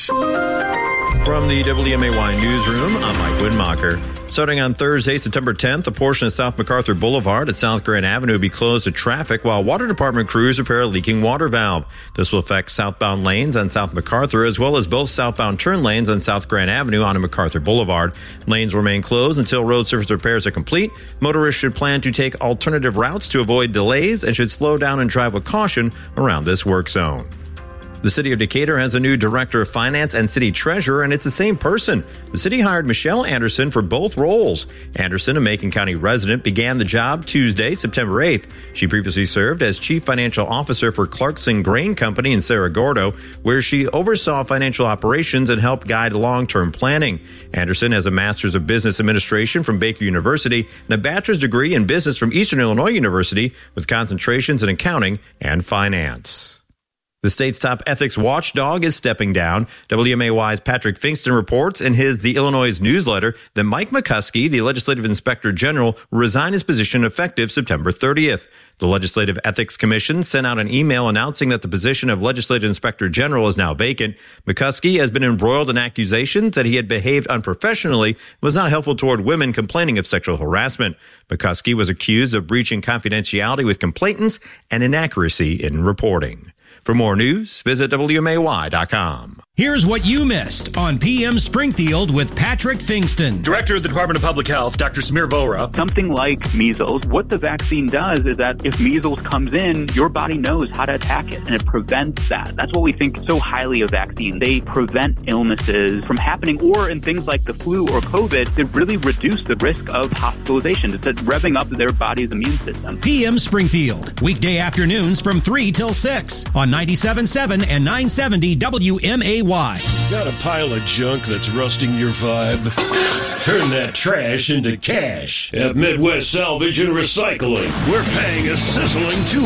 From the WMAY newsroom, I'm Mike Widmacher. Starting on Thursday, September 10th, a portion of South MacArthur Boulevard at South Grand Avenue will be closed to traffic while water department crews repair a leaking water valve. This will affect southbound lanes on South MacArthur as well as both southbound turn lanes on South Grand Avenue onto MacArthur Boulevard. Lanes remain closed until road surface repairs are complete. Motorists should plan to take alternative routes to avoid delays and should slow down and drive with caution around this work zone. The city of Decatur has a new director of finance and city treasurer, and it's the same person. The city hired Michelle Anderson for both roles. Anderson, a Macon County resident, began the job Tuesday, September 8th. She previously served as chief financial officer for Clarkson Grain Company in Cerro Gordo, where she oversaw financial operations and helped guide long-term planning. Anderson has a master's of business administration from Baker University and a bachelor's degree in business from Eastern Illinois University with concentrations in accounting and finance. The state's top ethics watchdog is stepping down. WMAY's Patrick Finkston reports in his The Illinois newsletter that Mike McCuskey, the legislative inspector general, will resign his position effective September 30th. The Legislative Ethics Commission sent out an email announcing that the position of legislative inspector general is now vacant. McCuskey has been embroiled in accusations that he had behaved unprofessionally and was not helpful toward women complaining of sexual harassment. McCuskey was accused of breaching confidentiality with complainants and inaccuracy in reporting. For more news, visit WMAY.com. Here's what you missed on PM Springfield with Patrick Finkston. Director of the Department of Public Health, Dr. Samir Vohra. Something like measles, what the vaccine does is that if measles comes in, your body knows how to attack it, and it prevents that. That's what we think so highly of vaccines. They prevent illnesses from happening, or in things like the flu or COVID, they really reduce the risk of hospitalization. It's revving up their body's immune system. PM Springfield, weekday afternoons from 3 till 6 on 97.7 and 970 WMAY. Got a pile of junk that's rusting your vibe? Turn that trash into cash at Midwest Salvage and Recycling. We're paying a sizzling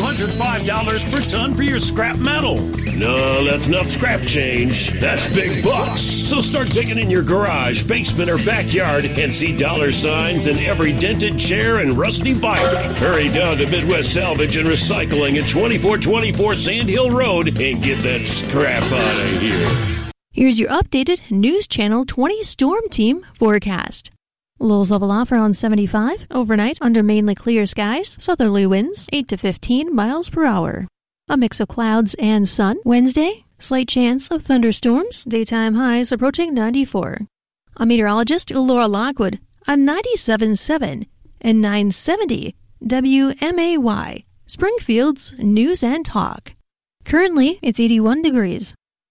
$205 per ton for your scrap metal. No, that's not scrap change. That's big bucks. So start digging in your garage, basement, or backyard and see dollar signs in every dented chair and rusty bike. Hurry down to Midwest Salvage and Recycling at 2424 Sand Hill Road and get that scrap out of here. Here's your updated News Channel 20 Storm Team forecast. Lows level off around 75. Overnight, under mainly clear skies. Southerly winds 8 to 15 miles per hour. A mix of clouds and sun. Wednesday, slight chance of thunderstorms. Daytime highs approaching 94. A meteorologist, Laura Lockwood, on 97.7 and 970 WMAY. Springfield's News and Talk. Currently, it's 81 degrees.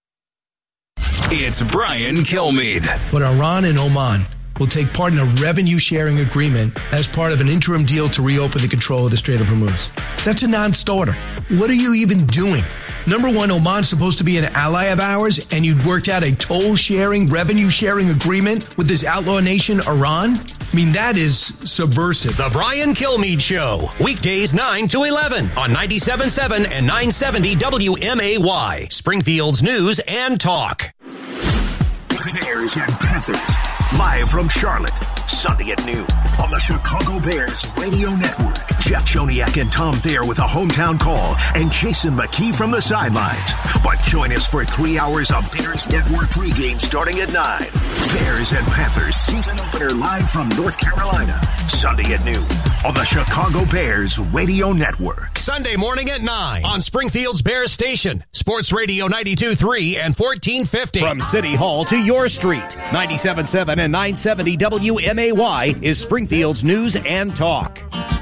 It's Brian Kilmeade. But Iran and Oman will take part in a revenue-sharing agreement as part of an interim deal to reopen the control of the Strait of Hormuz. That's a non-starter. What are you even doing? Number one, Oman's supposed to be an ally of ours, and you'd worked out a toll-sharing, revenue-sharing agreement with this outlaw nation, Iran? I mean, that is subversive. The Brian Kilmeade Show. Weekdays 9 to 11 on 97.7 and 970 WMAY. Springfield's News and Talk. Bears and Panthers, live from Charlotte, Sunday at noon on the Chicago Bears Radio Network. Jeff Joniak and Tom Thayer with a hometown call and Jason McKee from the sidelines. But join us for 3 hours of Bears Network pregame starting at 9. Bears and Panthers season opener live from North Carolina, Sunday at noon on the Chicago Bears Radio Network. Sunday morning at 9 on Springfield's Bears Station, Sports Radio 92.3 and 1450. From City Hall to your street, 97.7 and 970 WMAY is Springfield's News and Talk.